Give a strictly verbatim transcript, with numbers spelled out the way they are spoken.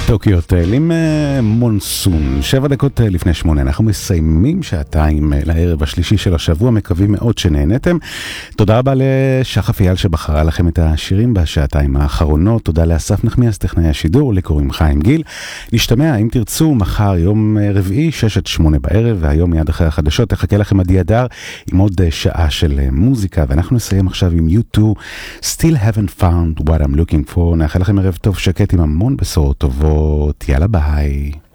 טוקיו הוטל עם מונסון, שבע דקות לפני שמונה. אנחנו מסיימים שעתיים לערב השלישי של השבוע, מקווים מאוד שנהנתם. תודה רבה לשחף אייל שבחרה לכם את השירים בשעתיים האחרונות. תודה לאסף נחמיאס, טכנאי השידור, לקוראים חיים גיל. נשתמע אם תרצו מחר יום רביעי שש עד שמונה בערב, והיום מיד אחרי החדשות תחכה לכם עדי אדר עם עוד שעה של מוזיקה, ואנחנו נסיים עכשיו עם יו טו, Still haven't found what I'm looking for. נאחל לכם ערב טוב שקט עם המון בשורות טובות. יאללה ביי.